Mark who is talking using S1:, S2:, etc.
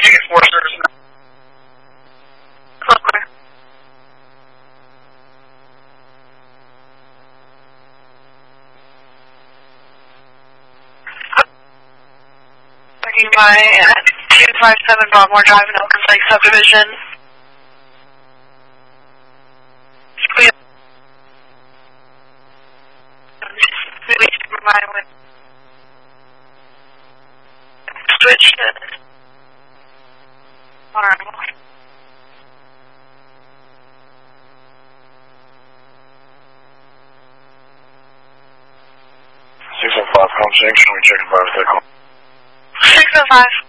S1: ticket forcers. Okay. Parking by 257 Broadmoor Drive in Elkins Lake Subdivision. Switch to Alright.
S2: 605 Home Junction, we check the virus vehicle.
S1: 605.